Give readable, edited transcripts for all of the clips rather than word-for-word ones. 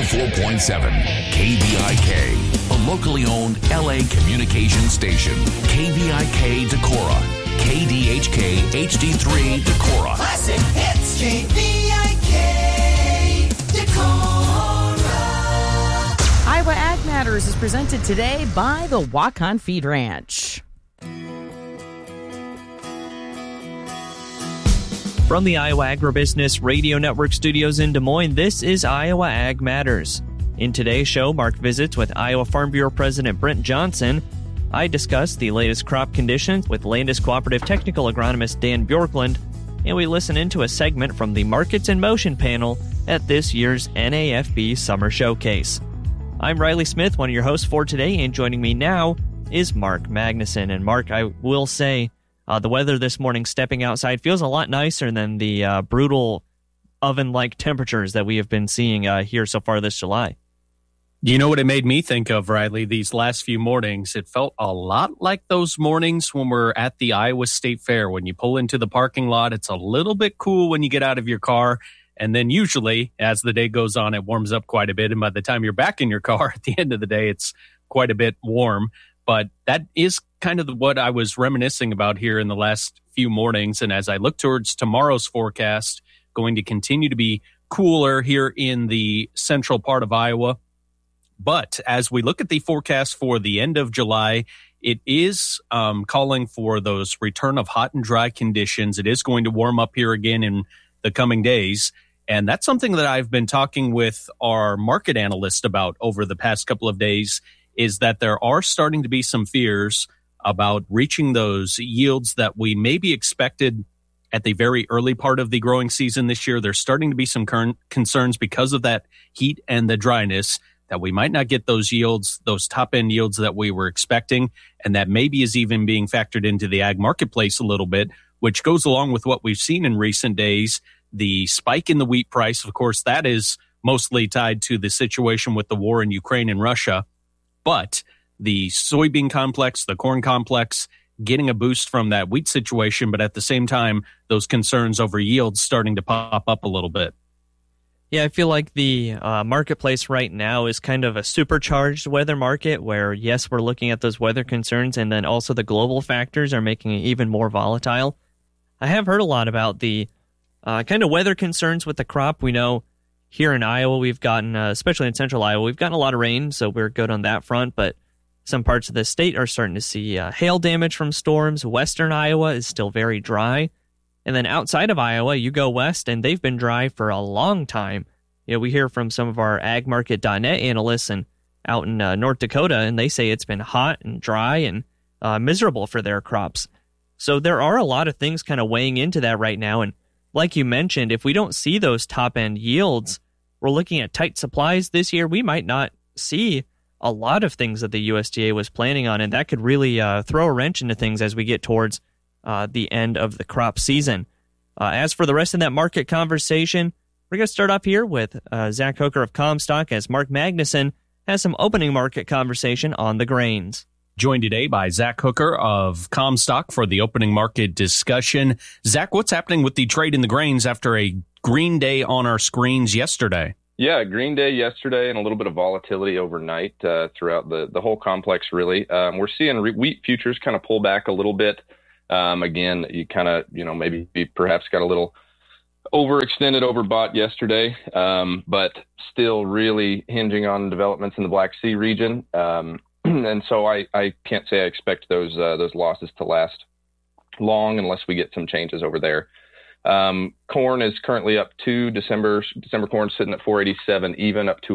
104.7 KVIK, a locally owned LA communication station. KVIK Decorah, KDHK HD3 Decorah. Classic hits, KVIK Decorah. Iowa Ag Matters is presented today by the Waukon Feed Ranch. From the Iowa Agribusiness Radio Network studios in Des Moines, this is Iowa Ag Matters. In today's show, Mark visits with Iowa Farm Bureau President Brent Johnson. I discuss the latest crop conditions with Landis Cooperative Technical Agronomist Dan Bjorklund, and we listen into a segment from the Markets in Motion panel at this year's NAFB Summer Showcase. I'm Riley Smith, one of your hosts for today, and joining me now is Mark Magnuson. And Mark, I will say, the weather this morning, stepping outside, feels a lot nicer than the brutal oven-like temperatures that we have been seeing here so far this July. You know what it made me think of, Riley, these last few mornings? It felt a lot like those mornings when we're at the Iowa State Fair. When you pull into the parking lot, it's a little bit cool when you get out of your car. And then usually, as the day goes on, it warms up quite a bit. And by the time you're back in your car at the end of the day, it's quite a bit warm. But that is kind of what I was reminiscing about here in the last few mornings. And as I look towards tomorrow's forecast, going to continue to be cooler here in the central part of Iowa. But as we look at the forecast for the end of July, it is calling for those return of hot and dry conditions. It is going to warm up here again in the coming days. And that's something that I've been talking with our market analyst about over the past couple of days, is that there are starting to be some fears about reaching those yields that we maybe expected at the very early part of the growing season this year. There's starting to be some concerns because of that heat and the dryness that we might not get those yields, those top-end yields that we were expecting, and that maybe is even being factored into the ag marketplace a little bit, which goes along with what we've seen in recent days. The spike in the wheat price, of course, that is mostly tied to the situation with the war in Ukraine and Russia. But the soybean complex, the corn complex, getting a boost from that wheat situation, but at the same time, those concerns over yields starting to pop up a little bit. Yeah, I feel like the marketplace right now is kind of a supercharged weather market where, yes, we're looking at those weather concerns, and then also the global factors are making it even more volatile. I have heard a lot about the kind of weather concerns with the crop. We know here in Iowa, we've gotten, especially in central Iowa, we've gotten a lot of rain, so we're good on that front. But some parts of the state are starting to see hail damage from storms. Western Iowa is still very dry. And then outside of Iowa, you go west, and they've been dry for a long time. You know, we hear from some of our agmarket.net analysts and out in North Dakota, and they say it's been hot and dry and miserable for their crops. So there are a lot of things kind of weighing into that right now. And like you mentioned, if we don't see those top-end yields, we're looking at tight supplies this year. We might not see a lot of things that the USDA was planning on, and that could really throw a wrench into things as we get towards the end of the crop season. As for the rest of that market conversation, we're going to start off here with Zach Hooker of Comstock as Mark Magnuson has some opening market conversation on the grains. Joined today by Zach Hooker of Comstock for the opening market discussion. Zach, what's happening with the trade in the grains after a green day on our screens yesterday? Yeah, green day yesterday and a little bit of volatility overnight throughout the whole complex, really. We're seeing wheat futures kind of pull back a little bit. Again, you kind of, maybe perhaps got a little overextended, overbought yesterday, but still really hinging on developments in the Black Sea region. And so I can't say I expect those losses to last long unless we get some changes over there. Corn is currently up to December corn sitting at 487, even up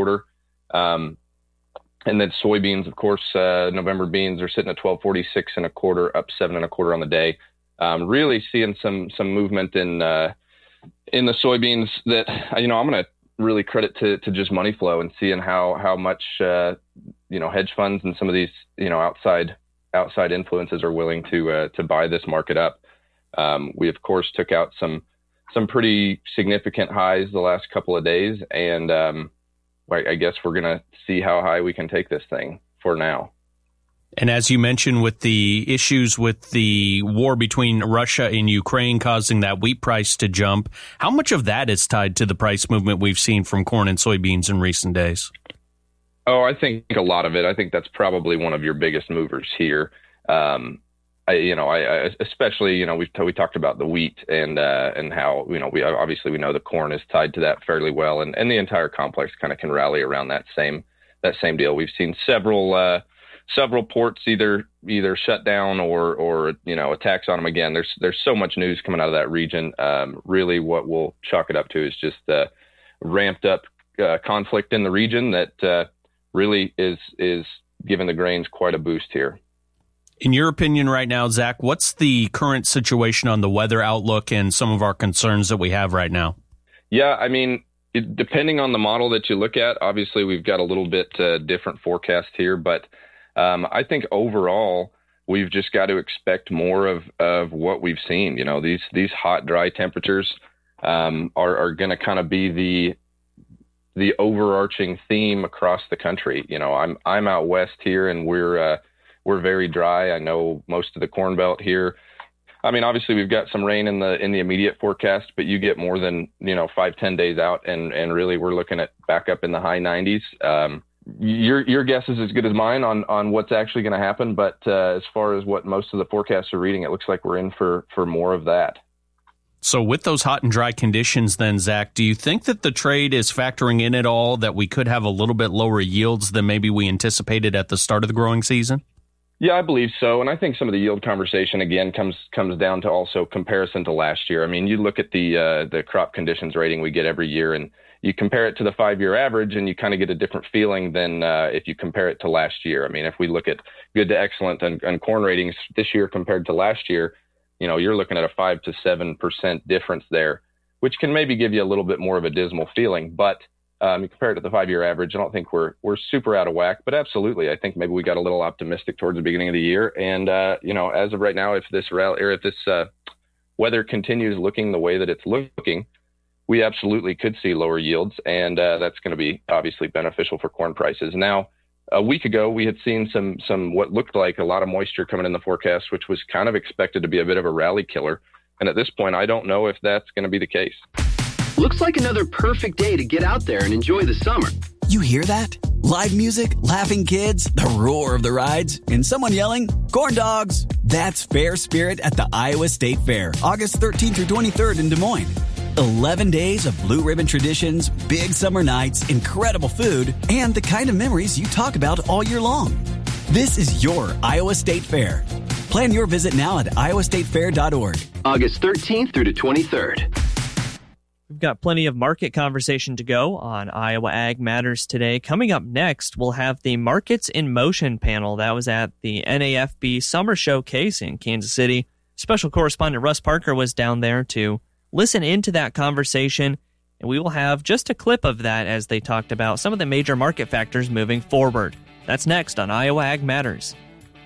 2.25. And then soybeans, of course, November beans are sitting at 1246.25, up 7.25 on the day. Really seeing some movement in the soybeans that, I'm going to really credit to just money flow and seeing how much, hedge funds and some of these, outside influences are willing to buy this market up. We, of course, took out some pretty significant highs the last couple of days, and I guess we're going to see how high we can take this thing for now. And as you mentioned, with the issues with the war between Russia and Ukraine causing that wheat price to jump, how much of that is tied to the price movement we've seen from corn and soybeans in recent days? Oh, I think a lot of it. I think that's probably one of your biggest movers here. Especially, we talked about the wheat and how, we know the corn is tied to that fairly well, and the entire complex kind of can rally around that same deal. We've seen several ports either shut down or attacks on them again. There's so much news coming out of that region. Really, what we'll chalk it up to is just ramped up conflict in the region that really is giving the grains quite a boost here. In your opinion right now, Zach, what's the current situation on the weather outlook and some of our concerns that we have right now? Yeah, I mean, depending on the model that you look at, obviously we've got a little bit different forecast here, but I think overall we've just got to expect more of what we've seen. These hot, dry temperatures are going to kind of be the overarching theme across the country. I'm out west here, and we're very dry. I know most of the Corn Belt here. I mean, obviously we've got some rain in the immediate forecast, but you get more than 5-10 days out, and really we're looking at back up in the high 90s. Your guess is as good as mine on what's actually going to happen, but as far as what most of the forecasts are reading, it looks like we're in for more of that. So with those hot and dry conditions then, Zach, do you think that the trade is factoring in at all that we could have a little bit lower yields than maybe we anticipated at the start of the growing season? Yeah, I believe so. And I think some of the yield conversation, again, comes down to also comparison to last year. I mean, you look at the crop conditions rating we get every year, and you compare it to the 5-year average, and you kind of get a different feeling than if you compare it to last year. I mean, if we look at good to excellent and corn ratings this year compared to last year, you're looking at a 5 to 7% difference there, which can maybe give you a little bit more of a dismal feeling. But you compare it to the 5-year average, I don't think we're super out of whack. But absolutely, I think maybe we got a little optimistic towards the beginning of the year. And as of right now, if this weather continues looking the way that it's looking, we absolutely could see lower yields, and that's going to be obviously beneficial for corn prices. Now, a week ago, we had seen some what looked like a lot of moisture coming in the forecast, which was kind of expected to be a bit of a rally killer. And at this point, I don't know if that's going to be the case. Looks like another perfect day to get out there and enjoy the summer. You hear that? Live music, laughing kids, the roar of the rides, and someone yelling, "Corn dogs!" That's Fair Spirit at the Iowa State Fair, August 13th through 23rd in Des Moines. 11 days of blue ribbon traditions, big summer nights, incredible food, and the kind of memories you talk about all year long. This is your Iowa State Fair. Plan your visit now at iowastatefair.org. August 13th through the 23rd. We've got plenty of market conversation to go on Iowa Ag Matters today. Coming up next, we'll have the Markets in Motion panel. That was at the NAFB Summer Showcase in Kansas City. Special correspondent Russ Parker was down there to listen into that conversation, and we will have just a clip of that as they talked about some of the major market factors moving forward. That's next on Iowa Ag Matters.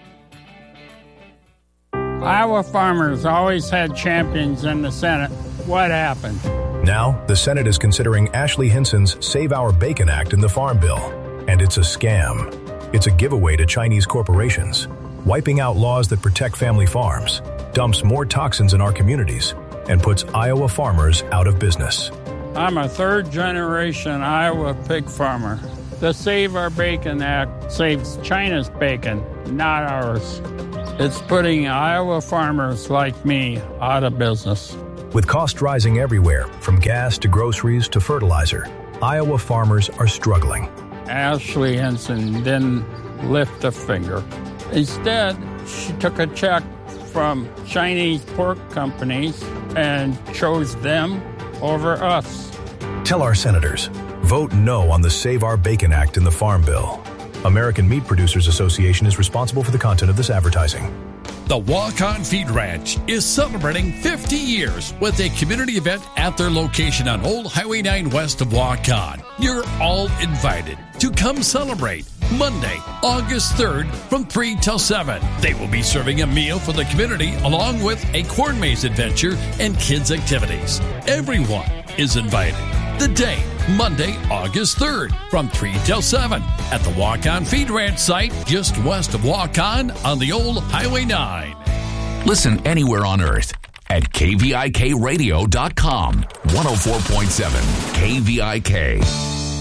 Iowa farmers always had champions in the Senate. What happened? Now, the Senate is considering Ashley Hinson's Save Our Bacon Act in the Farm Bill. And it's a scam. It's a giveaway to Chinese corporations, wiping out laws that protect family farms, dumps more toxins in our communities, and puts Iowa farmers out of business. I'm a third-generation Iowa pig farmer. The Save Our Bacon Act saves China's bacon, not ours. It's putting Iowa farmers like me out of business. With costs rising everywhere, from gas to groceries to fertilizer, Iowa farmers are struggling. Ashley Hinson didn't lift a finger. Instead, she took a check from Chinese pork companies and chose them over us. Tell our senators, vote no on the Save Our Bacon Act in the Farm Bill. American Meat Producers Association is responsible for the content of this advertising. The Walk-On Feed Ranch is celebrating 50 years with a community event at their location on Old Highway 9 west of Walk-On. You're all invited to come celebrate Monday, August 3rd from 3 till 7. They will be serving a meal for the community along with a corn maze adventure and kids activities. Everyone is invited. The date, Monday, August 3rd from 3 till 7 at the Walk-On Feed Ranch site just west of Walk-On on the old Highway 9. Listen anywhere on earth at kvikradio.com. 104.7 KVIK.